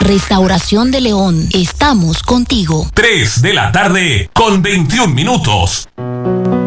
Restauración de León, estamos contigo. 3 de la tarde con 21 minutos.